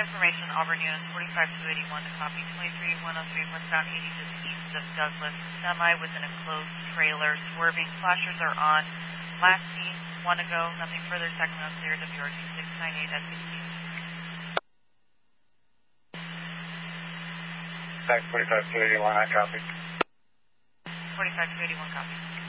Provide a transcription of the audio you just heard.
information, Auburn units 45281 to copy 23103 westbound 80 just east of Douglas. Semi with an enclosed trailer swerving. Flashers are on. Last seen 1 ago. Nothing further. Sacramento clear. WRT 698 at 16. Back 45281, I copy. 45281 copy.